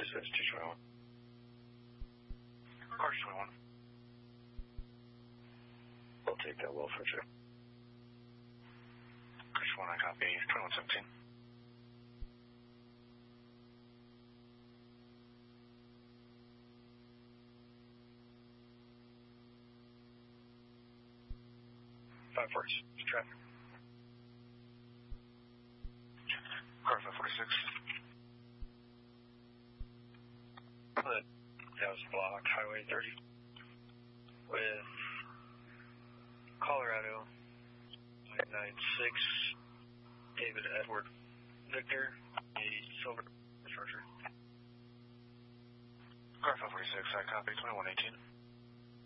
This is 221. Cars 21. We'll take that well for sure. Cars 21, I copy. 2117. Five forty. Traffic. Car 546. That was blocked. Highway 30 with Colorado 996 David Edward Victor, a silver charger. Car 546, I copy. 2118.